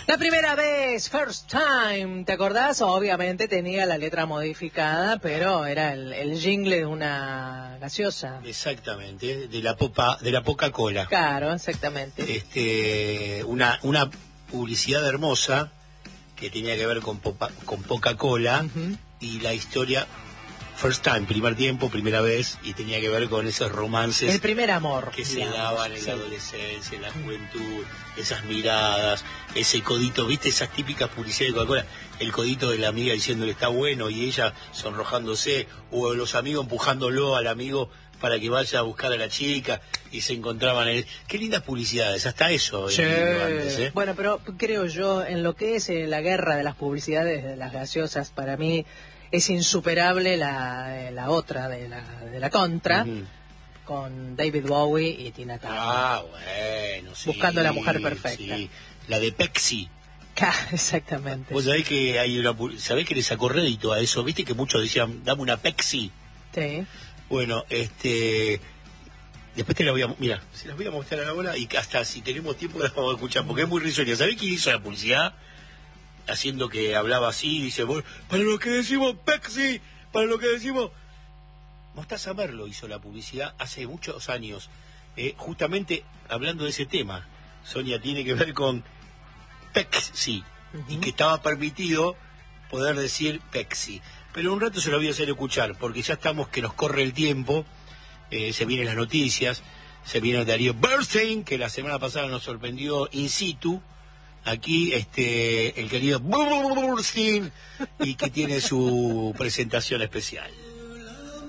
La primera vez, First Time, ¿te acordás? Obviamente tenía la letra modificada, pero era el jingle de una gaseosa. Exactamente, de la Coca-Cola. Claro, exactamente. Una publicidad hermosa que tenía que ver con Coca-Cola. Y la historia First Time, primer tiempo, primera vez, y tenía que ver con esos romances. El primer amor. Que se daban en la adolescencia, en la juventud, esas miradas, ese codito, ¿viste? Esas típicas publicidades de Coca-Cola, el codito de la amiga diciéndole está bueno y ella sonrojándose, o los amigos empujándolo al amigo para que vaya a buscar a la chica y se encontraban en... Qué lindas publicidades, hasta eso. Sí. Antes, ¿eh? Bueno, pero creo yo, en lo que es la guerra de las publicidades de las gaseosas, para mí es insuperable la otra de la contra, con David Bowie y Tina Turner. Ah, bueno, sí. Buscando a la mujer perfecta. Sí. La de Pepsi. Exactamente. Vos sabés que sabés que le sacó rédito a eso, viste que muchos decían, dame una Pepsi. Sí. Bueno, después te la voy a... Mira, se las voy a mostrar ahora y hasta si tenemos tiempo las vamos a escuchar, porque es muy risueña. ¿Sabés quién hizo la publicidad? Haciendo que hablaba así, dice, para lo que decimos Pepsi, para lo que decimos... Mostaza Merlo hizo la publicidad hace muchos años, justamente hablando de ese tema. Sonia, tiene que ver con Pepsi, y que estaba permitido poder decir Pepsi. Pero un rato se lo voy a hacer escuchar, porque ya estamos que nos corre el tiempo, se vienen las noticias, se viene Darío Bernstein, que la semana pasada nos sorprendió in situ, aquí el querido Bernstein, y que tiene su presentación especial.